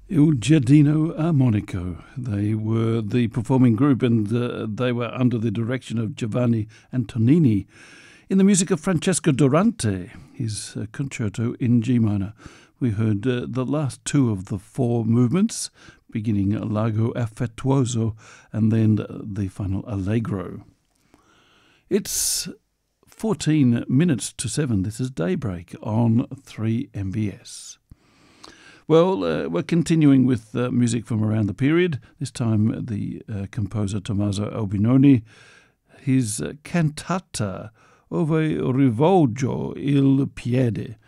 Il Giardino Armonico. They were the performing group, and they were under the direction of Giovanni Antonini in the music of Francesco Durante, his concerto in G minor. We heard the last two of the four movements, beginning Largo Affettuoso and then the final Allegro. It's 14 minutes to 7. This is Daybreak on 3MBS. Well, we're continuing with music from around the period. This time the composer Tommaso Albinoni, his cantata Ove rivolgo il piede,